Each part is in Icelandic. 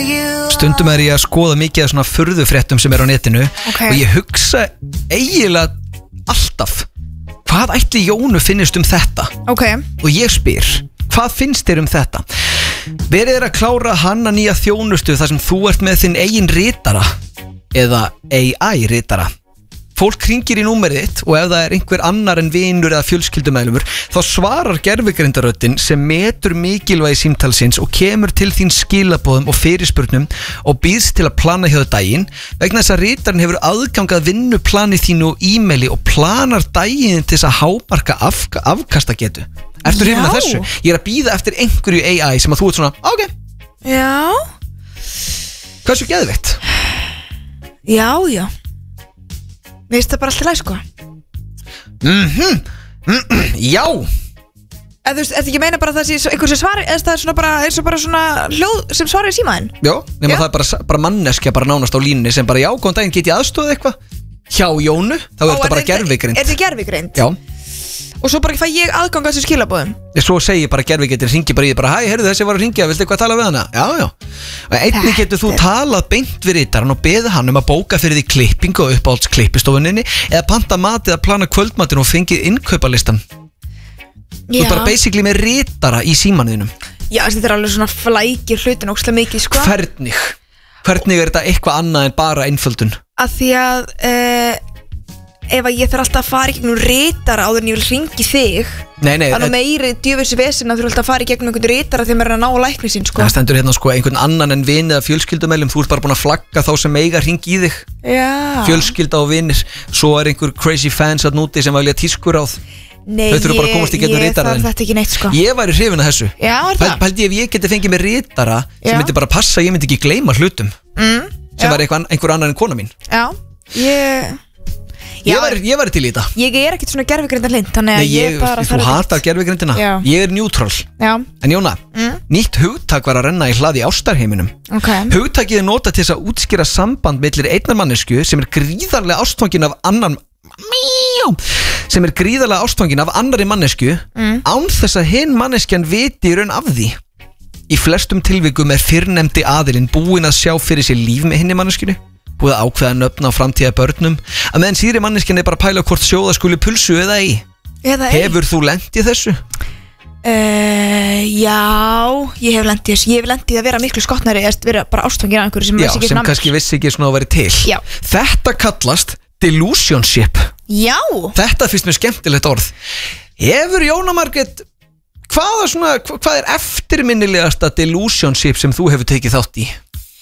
Stundum ég að skoða mikið af svona furðufréttum sem á netinu og ég hugsa eiginlega alltaf hvað ætli Jónu finnist þetta og ég spyr, hvað finnst þér þetta? Verið að klára hanna nýja þjónustu þar sem þú ert með þinn eigin ritara eða AI ritara. Fólk hringir í númerið þitt og ef það er einhver annar en vinur eða fjölskyldumeðlumur þá svarar gervigreindaröddin sem metur mikilvægi símtalsins og kemur til þín skilaboðum og fyrirspurnum og býðst til að plana hjá þér daginn vegna þess að ritarinn hefur aðgang að vinnuplani þínu og e-maili og planar daginn til þess að hámarka afkastagetu. Ertu hrifin af þessu? Ég að býða eftir einhverju AI sem að þú ert svona, ok. Já. Hversu geðveikt? Já. Mér finnst það bara alltaf læg sko. Já. Þú veist, ekki meina bara það sé einhver sem svari eða það er svona bara svona hljóð sem svarir í símaðinn. Já, nema það er bara manneskja bara nánast á línunni sem bara já, góðan daginn, get ég aðstoðað eitthvað hjá Jónu, þá er þetta bara gervigreind. Er þetta gervigreind? Já. Og svo bara fæ ég aðgang að þessu skilaboðum. Svo segi ég bara gervigreind, ringi bara í því bara hæ, heyrðu þessi var að ringja, viltu eitthvað tala við hana? Já. Og einnig getur þú talað beint við ritarann og beðið hann að bóka fyrir því klippingu og uppáhalds klippistofuninni eða panta matið að plana kvöldmatinn og fengið innkaupalistan. Þú er bara basically með ritara í símanniðinum. Já, þetta er alveg svona flækir hlutin ókslega mikið sko. Hvernig er þetta eitthvað annað en bara einföldun? Að því að ef að ég þarf alltaf að fara í gegnum ritara áður en ég vil hringi þig þannig meiri djöfissi vesinn að þú þurft að fara í gegnum einhvern ritara þegar maður er að ná læknisinn sko. Það stendur hérna sko einhvern annan en vini eða fjölskyldumeðlum, þú ert bara búin að flagga þá sem eiga hringi í þig. Fjölskylda og vinir, svo er einhver crazy fans að núti sem vilja tískuráð. Nei, þau þurfa bara að komast í gegnum ritaraðin. Þetta ekki neitt sko. Ég væri hrifin af þessu. Pældi ef ég geti fengið með ritara sem myndi bara passa, ég myndi ekki gleyma hlutum sem var einhver annar en kona mín. Ég væri til í þetta. Ég er ekkert svona gervigrindar þannig að ég bara þú hatar gervigrindina. Ég er neutral. En Jóna, nýtt hugtak var að renna í hlaði ástarheiminum. Hugtakið er notað til þess að útskýra samband millir einnar mannesku sem er gríðarlega ástfangin af annarri mannesku án þess að hinn manneskjan viti í raun af því. Í flestum tilvikum er fyrrnefndi aðilinn búinn að sjá fyrir sér líf með hinni manneskinu, búið að ákveða nöfn á framtíða börnum, að meðan síðri manneskjan er bara að pæla hvort sjóða skuli pulsu eða ei. Hefur þú lent í þessu? Já, ég hef lent í þessu. Ég hef lent í að vera miklu skotnari eða vera bara ástfangin af einhverju sem kannski vissi ekki svona að vera til. Já. Þetta kallast delusionship. Já. Þetta finnst mér skemmtilegt orð. Hefur Jóna Margrét hvað er eftirminnilegasta delusionship sem þú hefur tekið þátt í?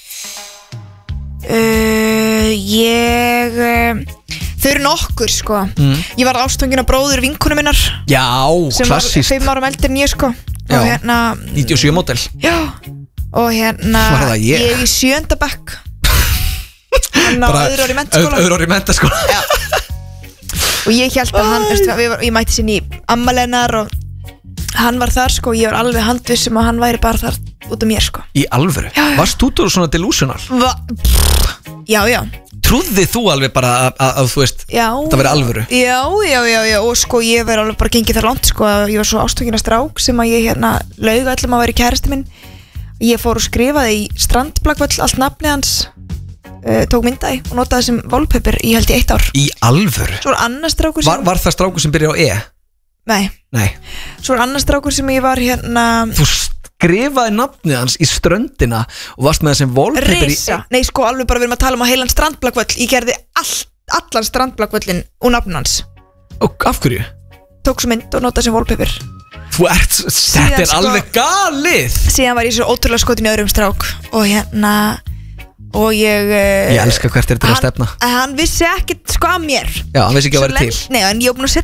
Þau eru nokkur sko. Ég var ástfangin af bróður vinkonu minnar. Já, klassískt. Sem var 5 árum eldri en ég sko. Og 97 model. Já. Og ég í 7. bekk. Hann á öðru ári menntaskóla. Öðru ári menntaskóla. Já. Og ég hélt að hann ég mætti sinni í ammælennar og hann var þar sko. Ég var alveg handvissum að hann væri bara þar út af mér sko. Í alvöru? Varst þú svona delusional? Já. Trúði þú alveg bara að þú veist það veri alvöru? Já. Og sko ég verið alveg bara gengið þar langt sko. Ég var svo ástfangin af strák sem að ég laug öllum að vera kærasti minn. Ég fór og skrifaði í strandblakvöll allt nafnið hans, tók myndaði og notaði sem wallpaper í held í 1 ár. Í alvöru? Svo var annar strákur sem Var það strákur sem byrjaði á E? Nei. Svo var annar strákur sem ég var Þú skrifaði nafnið hans í ströndina og varst með það sem wallpaper Risa. Nei sko alveg bara við erum að tala um að heilan strandblakvöll. Ég gerði allan strandblakvöllin og nafn hans. Og af hverju? Tók svo mynd og notaði sem wallpaper. Þetta er alveg galið. Síðan var ég svo ótrúlega skotin í öðrum strák og ég elska hvert er þetta að stefna. Hann vissi ekkert sko að mér. Já, hann vissi ekki að vera til. Nei, en ég var búin að setja